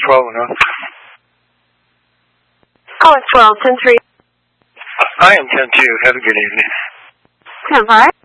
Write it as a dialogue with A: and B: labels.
A: 12 and up.
B: Oh, it's 12, 10-3.
A: I am 10-2. Have a good evening.
B: 10-5.